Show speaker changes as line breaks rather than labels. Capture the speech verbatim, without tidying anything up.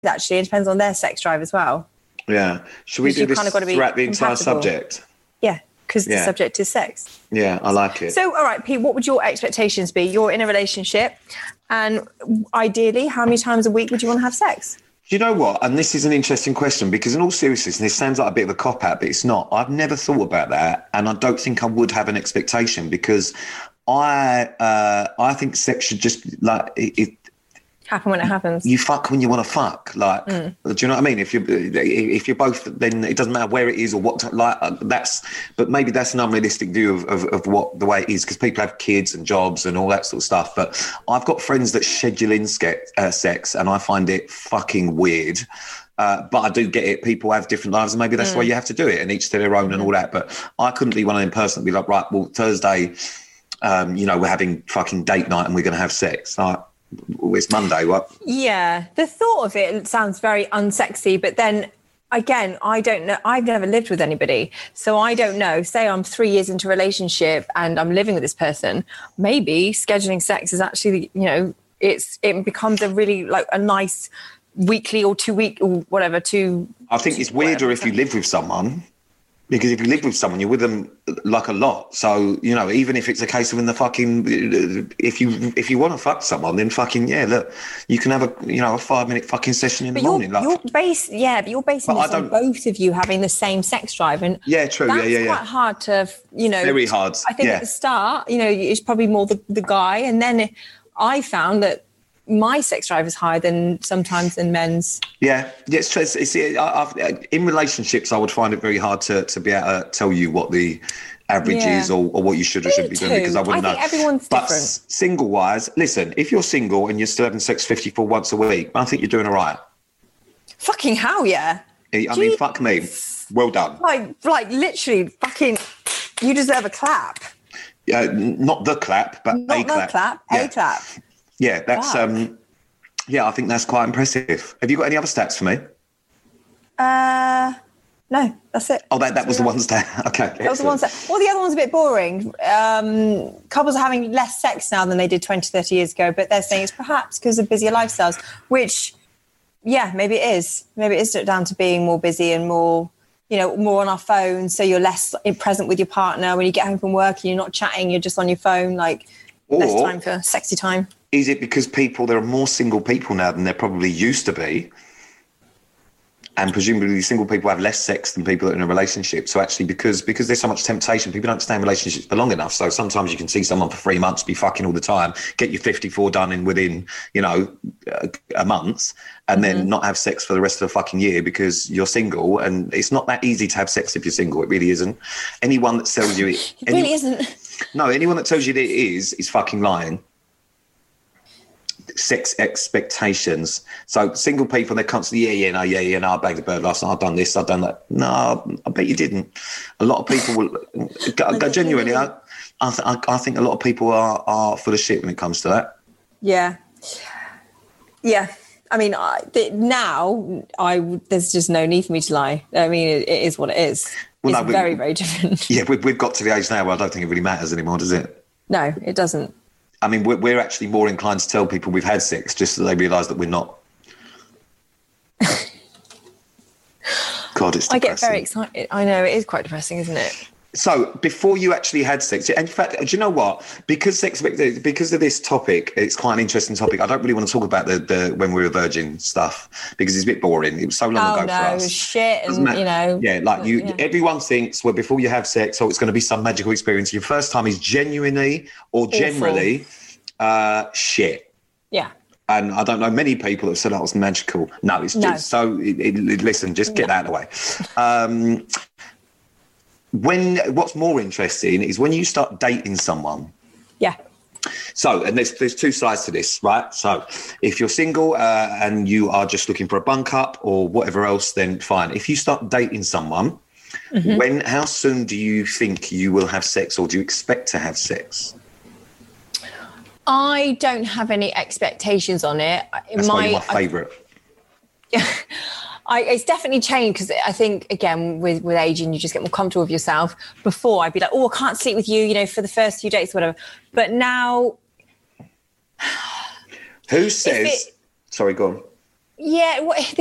actually. It depends on their sex drive as well.
Yeah. Should we do this throughout the compatible. entire subject?
Yeah, because
yeah.
the subject is sex.
Yeah, I like it.
So, all right, Pete, what would your expectations be? You're in a relationship, and ideally, how many times a week would you want to have sex?
Do you know what? And this is an interesting question, because in all seriousness, and this sounds like a bit of a cop-out, but it's not. I've never thought about that, and I don't think I would have an expectation, because I uh, I think sex should just, like, it, it
happen when it happens.
You fuck when you want to fuck. Like, mm. do you know what I mean? If you if you're both, then it doesn't matter where it is or what. Like, that's. But maybe that's an unrealistic view of of, of what the way it is, because people have kids and jobs and all that sort of stuff. But I've got friends that schedule in ske- uh, sex, and I find it fucking weird. Uh, but I do get it. People have different lives, and maybe that's mm. why you have to do it, and each to their own mm. and all that. But I couldn't be one of them person be like, right, well, Thursday, um, you know, we're having fucking date night and we're going to have sex. Like, it's Monday, what?
Yeah, the thought of it sounds very unsexy, but then again, I don't know. I've never lived with anybody, so I don't know. Say I'm three years into a relationship and I'm living with this person. Maybe scheduling sex is actually, you know, it's it becomes a really like a nice weekly or two week or whatever. Two.
I think it's weirder if you live with someone. Because if you live with someone, you're with them like a lot. So, you know, even if it's a case of in the fucking, if you if you want to fuck someone, then fucking, yeah, look, you can have a, you know, a five minute fucking session in
but
the
you're,
morning. Like,
you're base, yeah, but you're basing
but
this on both of you having the same sex drive. And
yeah, true.
That's
yeah, yeah, yeah.
quite hard to, you know.
Very hard.
I think
yeah.
at the start, you know, it's probably more the, the guy. And then I found that my sex drive is higher than sometimes than men's.
Yeah, yeah, it's true. It's, it's, I, I've, in relationships, I would find it very hard to, to be able to tell you what the average yeah. is or, or what you should or shouldn't be doing, because I wouldn't
I think
know.
Everyone's
but
different.
Single-wise, listen, if you're single and you're still having sex fifty-four once a week, I think you're doing all right.
Fucking hell, yeah.
I Jeez. mean, fuck me. Well done.
Like, like literally, fucking, you deserve a clap.
Uh, not the clap, but
not
a clap.
Not the clap, yeah. a clap.
Yeah, that's, wow. um, yeah, I think that's quite impressive. Have you got any other stats for me?
Uh, no, that's it.
Oh, that, that was the one stat. Okay.
That excellent. was the one stat. Well, the other one's a bit boring. Um, couples are having less sex now than they did twenty, thirty years ago, but they're saying it's perhaps because of busier lifestyles, which, yeah, maybe it is. Maybe it is down to being more busy and more, you know, more on our phones, so you're less present with your partner. When you get home from work and you're not chatting, you're just on your phone, like or, less time for sexy time.
Is it because people, there are more single people now than there probably used to be? And presumably single people have less sex than people that are in a relationship. So actually, because because there's so much temptation, people don't stay in relationships for long enough. So sometimes you can see someone for three months be fucking all the time, get your fifty-four done in within, you know, a, a month, and mm-hmm. then not have sex for the rest of the fucking year because you're single. And it's not that easy to have sex if you're single. It really isn't. Anyone that tells you it...
it really any, isn't.
No, anyone that tells you that it is, is fucking lying. Sex expectations. So single people, they're constantly, yeah, yeah, no, yeah, yeah, no, I bagged a bird last night, I've done this, I've done that. No, I bet you didn't. A lot of people will, go, go genuinely, I, I, th- I think a lot of people are, are full of shit when it comes to that.
Yeah. Yeah. I mean, I, th- now I there's just no need for me to lie. I mean, it, it is what it is. Well, it's no, very, very different.
Yeah, we've, we've got to the age now where I don't think it really matters anymore, does it?
No, it doesn't.
I mean, we're, we're actually more inclined to tell people we've had sex just so they realise that we're not. God, it's depressing.
I get very excited. I know, it is quite depressing, isn't it?
So before you actually had sex, in fact, do you know what? Because sex, because of this topic, it's quite an interesting topic. I don't really want to talk about the, the when we were virgin stuff because it's a bit boring. It was so long
oh,
ago
no,
for us.
It was shit, and you know.
Yeah, like you,
yeah.
everyone thinks, well, before you have sex, oh, it's going to be some magical experience. Your first time is genuinely or
Awful.
generally uh, shit.
Yeah.
And I don't know many people that said that was magical. No, it's just no. so. It, it, listen, just get no. that out of the way. Um, When what's more interesting is when you start dating someone.
Yeah.
So, and there's there's two sides to this, right? So, if you're single uh, and you are just looking for a bunk up or whatever else, then fine. If you start dating someone, mm-hmm. when how soon do you think you will have sex, or do you expect to have sex?
I don't have any expectations on it.
That's my, why you're my favourite.
Yeah. I, it's definitely changed because I think, again, with, with aging, you just get more comfortable with yourself. Before, I'd be like, oh, I can't sleep with you, you know, for the first few dates or whatever. But now...
Who says... It, sorry, go on.
Yeah, well,